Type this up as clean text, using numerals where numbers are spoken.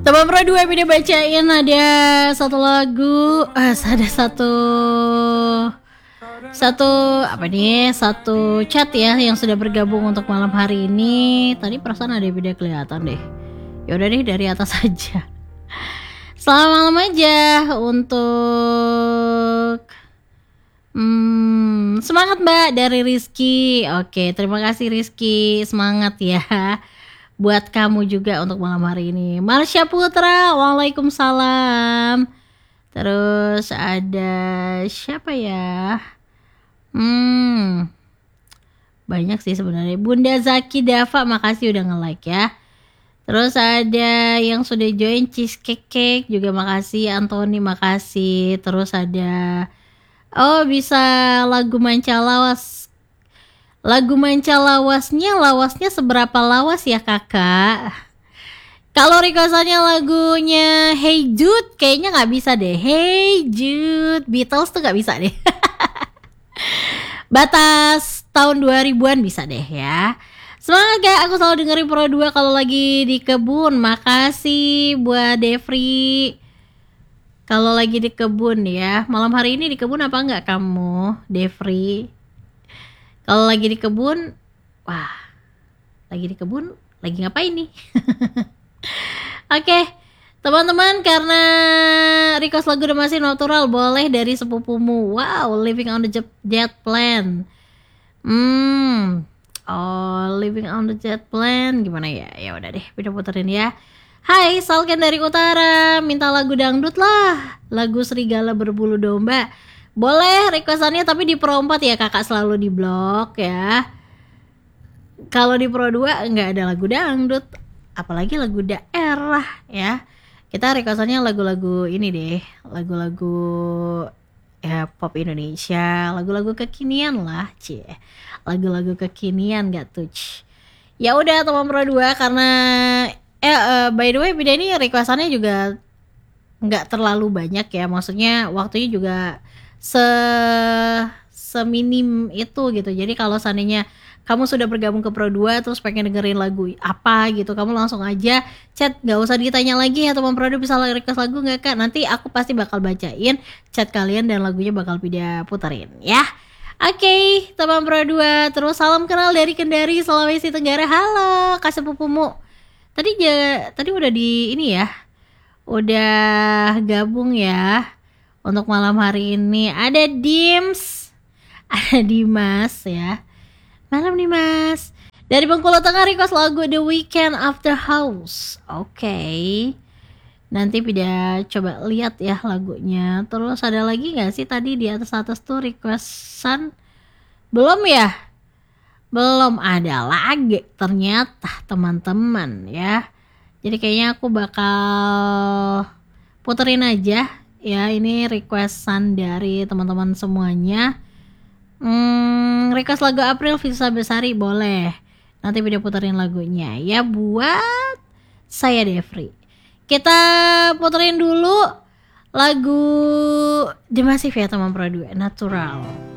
Teman Pro 2 video bacain ada satu lagu, ada satu chat ya yang sudah bergabung untuk malam hari ini. Tadi perasaan ada beda kelihatan deh. Ya udah deh dari atas aja. Selamat malam aja untuk semangat Mbak dari Rizky. Oke, terima kasih Rizky, semangat ya. Buat kamu juga untuk malam hari ini. Marsha Putra, waalaikumsalam. Terus ada siapa ya? Banyak sih sebenarnya. Bunda Zaki Dava, makasih udah nge-like ya. Terus ada yang sudah join Cheesecake Cake juga makasih. Anthony makasih. Terus ada bisa lagu Manca Lawas. Lagu Manca lawasnya seberapa lawas ya kakak? Kalau requestannya lagunya Hey Jude kayaknya gak bisa deh. Hey Jude Beatles tuh gak bisa deh. Batas tahun 2000-an bisa deh ya. Semangat gak, aku selalu dengerin Pro 2 kalau lagi di kebun. Makasih buat Devri. Kalau lagi di kebun ya. Malam hari ini di kebun apa enggak kamu, Devri? Kalau lagi di kebun, lagi ngapain nih? Oke, teman-teman, karena request lagu The Masih Natural boleh dari sepupumu. Wow, Living on the Jet Plan. Living on the Jet Plan gimana ya? Ya udah deh, kita puterin ya. Hai, Salken dari Utara, minta lagu dangdut lah. Lagu Serigala Berbulu Domba. Boleh requestannya tapi di Pro 4 ya kakak, selalu di blok ya. Kalau di Pro 2 nggak ada lagu dangdut, apalagi lagu daerah ya. Kita requestannya lagu-lagu ini deh, lagu-lagu ya pop Indonesia, lagu-lagu kekinian lah, lagu-lagu kekinian gak touch. Ya udah teman Pro 2 karena by the way video ini requestannya juga nggak terlalu banyak ya, maksudnya waktunya juga seminim itu gitu. Jadi kalau seandainya kamu sudah bergabung ke Pro 2 terus pengen dengerin lagu apa gitu, kamu langsung aja chat, gak usah ditanya lagi ya teman Pro 2 bisa request lagu gak kak, nanti aku pasti bakal bacain chat kalian dan lagunya bakal Pida puterin ya. Oke, teman Pro 2, terus salam kenal dari Kendari, Sulawesi Tenggara. Halo kak sepupumu. Tadi udah di ini ya, udah gabung ya. Untuk malam hari ini ada Dims, ada Dimas ya. Malam Dimas. Dari Bengkulu Tengah request lagu The Weekend After House. Oke. Nanti Pida coba lihat ya lagunya. Terus ada lagi gak sih tadi di atas tuh requestan? Belum ya? Belum ada lagi ternyata teman-teman ya. Jadi kayaknya aku bakal puterin aja ya, ini requestan dari teman-teman semuanya. Request lagu April Visa Besari boleh. Nanti video puterin lagunya ya buat saya Devri. Kita puterin dulu lagu The Massive ya teman Pro 2, Natural.